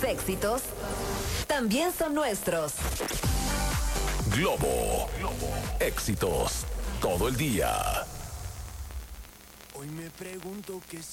éxitos también son nuestros. Globo. Éxitos todo el día. Hoy me pregunto qué